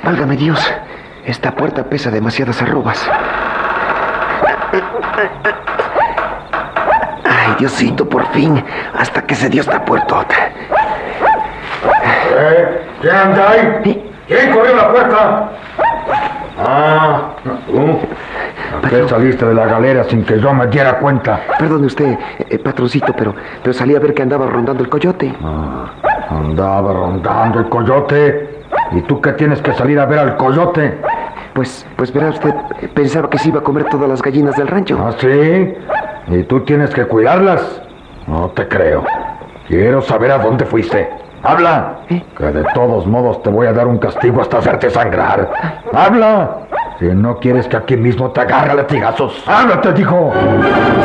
Válgame Dios, esta puerta pesa demasiadas arrobas. Ay, Diosito, por fin, hasta que se dio esta puertota. ¿Quién anda ahí? ¿Quién corrió la puerta? Tú. ¿A qué saliste de la galera sin que yo me diera cuenta? Perdone usted, patroncito, pero salí a ver que andaba rondando el coyote. Andaba rondando el coyote. ¿Y tú qué tienes que salir a ver al coyote? Pues verá usted, pensaba que se iba a comer todas las gallinas del rancho. ¿Ah, sí? ¿Y tú tienes que cuidarlas? No te creo. Quiero saber a dónde fuiste. ¡Habla! Que de todos modos te voy a dar un castigo hasta hacerte sangrar. ¡Habla! Si no quieres que aquí mismo te agarre a latigazos. ¡Habla, te digo!